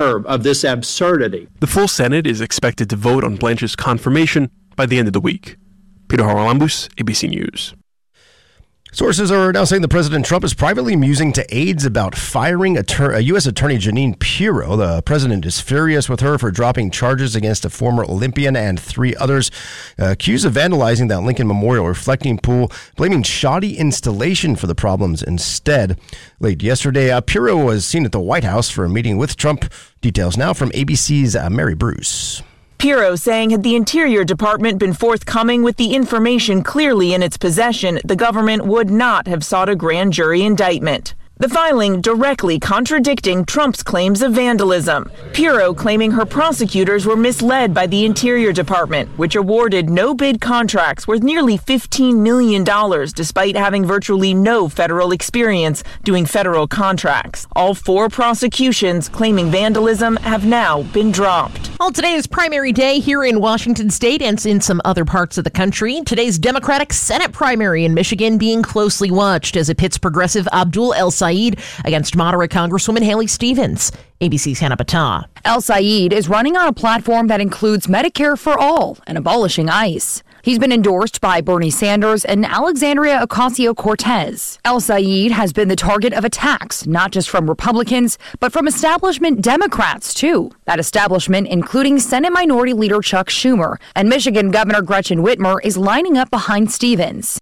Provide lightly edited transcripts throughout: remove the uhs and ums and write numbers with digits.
curb of this absurdity. The full Senate is expected to vote on Blanche's confirmation by the end of the week. Peter Haralambous, ABC News. Sources are now saying that President Trump is privately musing to aides about firing U.S. Attorney Jeanine Pirro. The president is furious with her for dropping charges against a former Olympian and 3 others accused of vandalizing that Lincoln Memorial reflecting pool, blaming shoddy installation for the problems instead. Late yesterday, Pirro was seen at the White House for a meeting with Trump. Details now from ABC's Mary Bruce. Pirro saying had the Interior Department been forthcoming with the information clearly in its possession, the government would not have sought a grand jury indictment. The filing directly contradicting Trump's claims of vandalism. Pirro claiming her prosecutors were misled by the Interior Department, which awarded no-bid contracts worth nearly $15 million despite having virtually no federal experience doing federal contracts. All 4 prosecutions claiming vandalism have now been dropped. Well, today is primary day here in Washington State and in some other parts of the country. Today's Democratic Senate primary in Michigan being closely watched as it pits progressive Abdul El-Sayed against moderate Congresswoman Haley Stevens. ABC's Hannah Battah. El-Sayed is running on a platform that includes Medicare for all and abolishing ICE. He's been endorsed by Bernie Sanders and Alexandria Ocasio-Cortez. El-Sayed has been the target of attacks, not just from Republicans, but from establishment Democrats, too. That establishment including Senate Minority Leader Chuck Schumer, and Michigan Governor Gretchen Whitmer is lining up behind Stevens.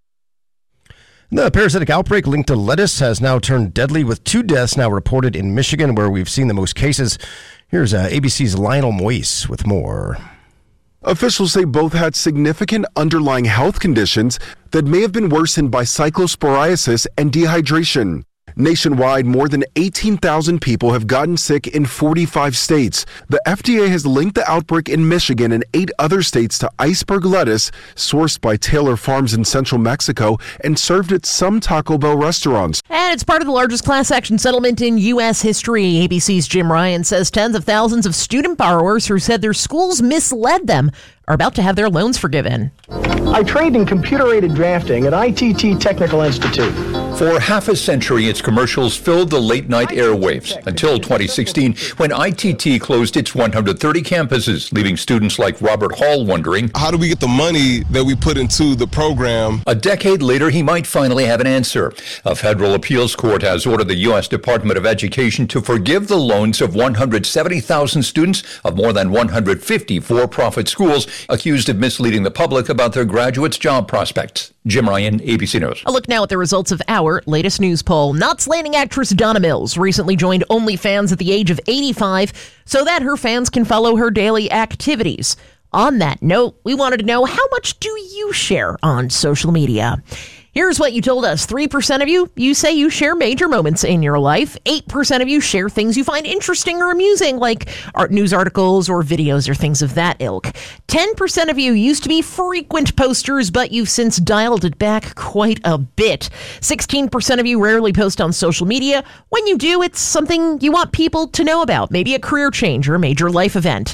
The parasitic outbreak linked to lettuce has now turned deadly, with 2 deaths now reported in Michigan, where we've seen the most cases. Here's ABC's Lionel Moise with more. Officials say both had significant underlying health conditions that may have been worsened by cyclosporiasis and dehydration. Nationwide, more than 18,000 people have gotten sick in 45 states. The FDA has linked the outbreak in Michigan and 8 other states to iceberg lettuce, sourced by Taylor Farms in central Mexico and served at some Taco Bell restaurants. And it's part of the largest class action settlement in U.S. history. ABC's Jim Ryan says tens of thousands of student borrowers who said their schools misled them are about to have their loans forgiven. I trained in computer-aided drafting at ITT Technical Institute. For half a century, its commercials filled the late-night airwaves until 2016, when ITT closed its 130 campuses, leaving students like Robert Hall wondering, how do we get the money that we put into the program? A decade later, he might finally have an answer. A federal appeals court has ordered the U.S. Department of Education to forgive the loans of 170,000 students of more than 150 for-profit schools accused of misleading the public about their graduates' job prospects. Jim Ryan, ABC News. A look now at the results of our latest news poll. Knots Landing actress Donna Mills recently joined OnlyFans at the age of 85 so that her fans can follow her daily activities. On that note, we wanted to know, how much do you share on social media? Here's what you told us. 3% of you say you share major moments in your life. 8% of you share things you find interesting or amusing, like art news articles or videos or things of that ilk. 10% of you used to be frequent posters, but you've since dialed it back quite a bit. 16% of you rarely post on social media. When you do, it's something you want people to know about, maybe a career change or a major life event.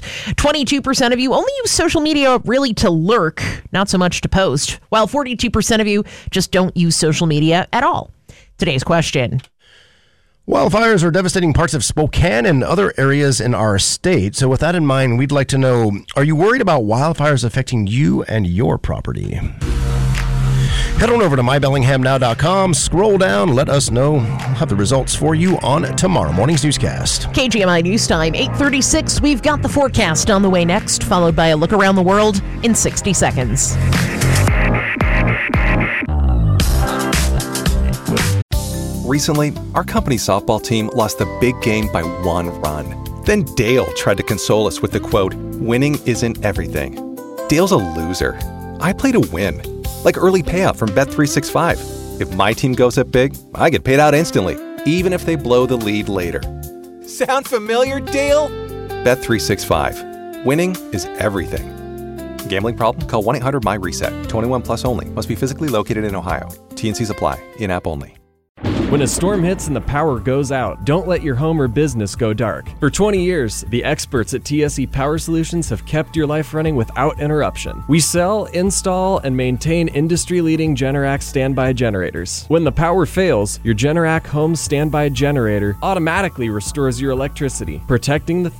22% of you only use social media really to lurk, not so much to post, while 42% of you just don't use social media at all. Today's question. Wildfires are devastating parts of Spokane and other areas in our state. So with that in mind, we'd like to know, are you worried about wildfires affecting you and your property? Head on over to mybellinghamnow.com, scroll down, let us know. I'll have the results for you on tomorrow morning's newscast. KGMI News Time, 8:36. We've got the forecast on the way next, followed by a look around the world in 60 seconds. Recently, our company's softball team lost the big game by 1 run. Then Dale tried to console us with the quote, "Winning isn't everything." Dale's a loser. I play to win, like early payout from Bet365. If my team goes up big, I get paid out instantly, even if they blow the lead later. Sound familiar, Dale? Bet365. Winning is everything. Gambling problem? Call 1-800-MY-RESET. 21 plus only. Must be physically located in Ohio. T&Cs apply. In-app only. When a storm hits and the power goes out, don't let your home or business go dark. For 20 years, the experts at TSE Power Solutions have kept your life running without interruption. We sell, install, and maintain industry-leading Generac standby generators. When the power fails, your Generac home standby generator automatically restores your electricity, protecting the